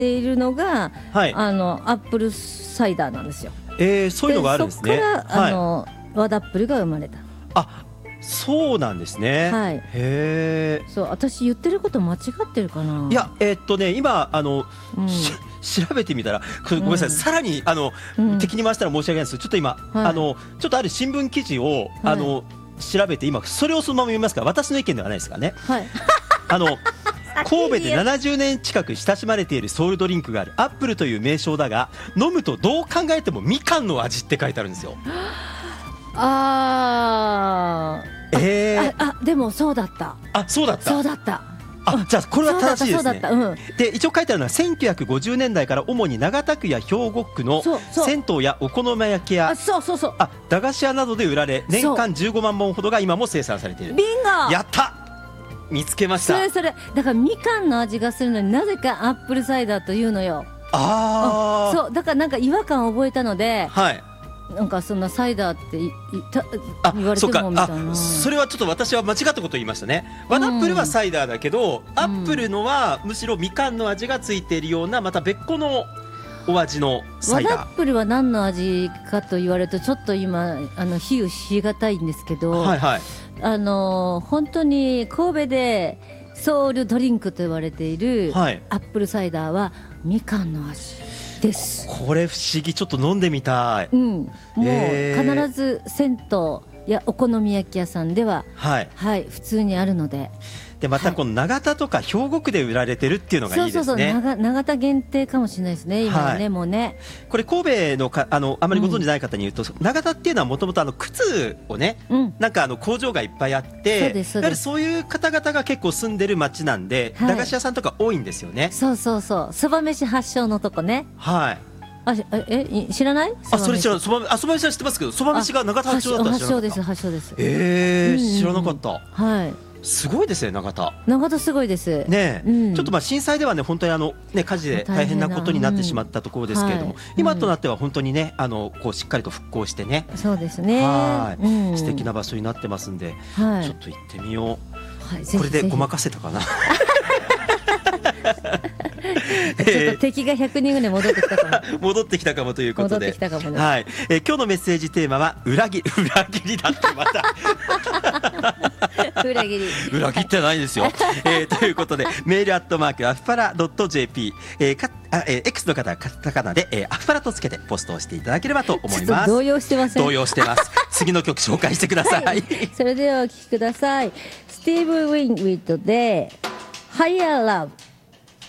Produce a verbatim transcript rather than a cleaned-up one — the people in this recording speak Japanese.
ているのが、 はい、 あのアップルサイダーなんですよ。 えー、そういうのがあるんですね。 でそこからあの、はい、ワダップルが生まれた。 あ、そうなんですね。 はい、 へえ。 そう、私言ってること間違ってるかな。 いや、えー、っとね今あの、うん、調べてみたらごめんなさい、うん、さらにあの、うん、敵に回したら申し訳ないですけど、ちょっと今、はい、あのちょっとある新聞記事を、はい、あの調べて今それをそのまま読みますから、私の意見ではないですからね。はい、あの神戸でななじゅうねん近く親しまれているソウルドリンクがあるアップルという名称だが、飲むとどう考えてもみかんの味って書いてあるんですよ。 あー、えー、ああでもそうだった。 あ、そうだった。 そうだった。 あ、じゃあこれは正しいですね。 うん、 で一応書いてあるのはせんきゅうひゃくごじゅうねんだいから主に長田区や兵庫区の銭湯やお好み焼きやそうそうそうあ駄菓子屋などで売られ、年間じゅうごまんぼんほどが今も生産されている。 ビンゴ、 やった、見つけました。 それそれだからみかんの味がするのになぜかアップルサイダーというのよ。 ああ、 そうだからなんか違和感を覚えたので、 はい、 なんかそんなサイダーっていいた言われてるもんみたいな。 あ、それはちょっと私は間違ったこと言いましたね。ワダップルはサイダーだけど、うん、アップルのはむしろみかんの味がついているようなまた別個のお味のサイダー。 ワダップルは何の味かと言われるとちょっと今あの比喩しがたいんですけど、 はいはい、 あの本当に神戸でソウルドリンクと言われているアップルサイダーはみかんの味です。 これ不思議、ちょっと飲んでみたい。 うん、もう必ず銭湯やお好み焼き屋さんでは、はいはい、普通にあるので。 でまたこの長田とか兵庫区で売られてるっていうのがいいですね。 そうそうそう、長, 長田限定かもしれないですね今はね、はい、もうね。 これ神戸のか あ, のあまりご存じない方に言うと、うん、長田っていうのはもともと靴をね、うん、なんかあの工場がいっぱいあって、そうやはりそういう方々が結構住んでる町なんで、はい、駄菓子屋さんとか多いんですよね。 そうそうそう、そば飯発祥のとこね。 はい、 あえ知らない？ あ、それ知らない。そばあそば飯は知ってますけど、そば飯が長田発祥だったら知らなかった。 発祥です、発祥です。 えー、うんうん、知らなかった。 はい。 すごいですね、長田。 長田すごいですね、うん、ちょっとまあ震災ではね本当にあのね火事で大変なことになってしまったところですけれども、うんはい、今となっては本当にねあのこうしっかりと復興してね、 そうですね、 はい、 うん、 素敵な場所になってますんで、はい、ちょっと行ってみよう。はい、これでごまかせたかな。 ちょっと敵がひゃくにんぐらい戻ってきたかも戻ってきたかもということで、 戻ってきたかもね、 はい、えー、今日のメッセージテーマは裏切り裏切りだってまた裏切り裏切ってないですよ、えー、ということでメールアットマークアフパラドット ジェーピー、えーかあえー、X の方はカタカナで、えー、アフパラとつけてポストをしていただければと思います。 ちょっと動揺してません？ 動揺してます次の曲紹介してください、はい、 それではお聴きください。スティーブ・ウィンウィットで Higher Love。